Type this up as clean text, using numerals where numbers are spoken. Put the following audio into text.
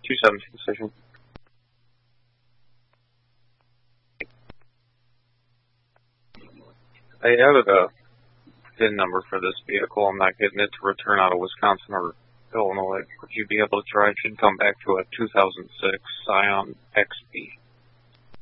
217 station. I added a VIN number for this vehicle. I'm not getting it to return out of Wisconsin or Illinois. Would you be able to try? It should come back to a 2006 Scion XB.